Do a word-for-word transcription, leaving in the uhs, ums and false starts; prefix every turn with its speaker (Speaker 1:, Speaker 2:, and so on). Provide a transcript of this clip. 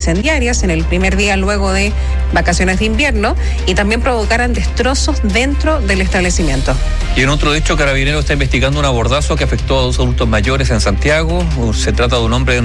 Speaker 1: incendiarias en el primer día luego de vacaciones de invierno y también provocaran destrozos dentro del establecimiento.
Speaker 2: Y en otro hecho, Carabineros está investigando un abordazo que afectó a dos adultos mayores en Santiago. Se trata de un hombre de